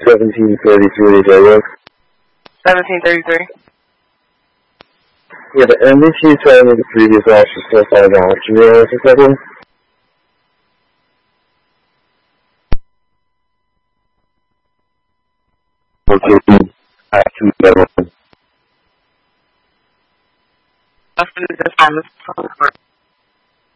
1733 J-Road. 1733. Yeah, the MVT telling me the previous loss was still $5. Can you realize this second? Okay, at 2 After this,